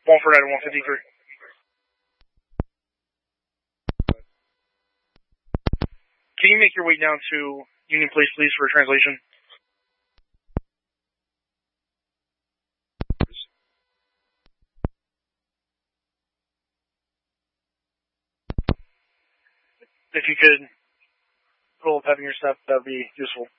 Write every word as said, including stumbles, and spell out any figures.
Walford at one fifty-three. Can you make your way down to Union Place, please, for a translation? If you could pull up having your step, that would be useful.